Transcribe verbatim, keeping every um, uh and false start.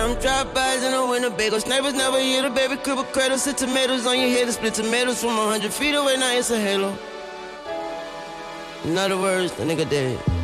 I'm drive-bys in the winter, bagel. Snipers never hear the baby crib of cradle. Sit tomatoes on your head, split tomatoes from a hundred feet away, now it's a halo. In other words, the nigga dead.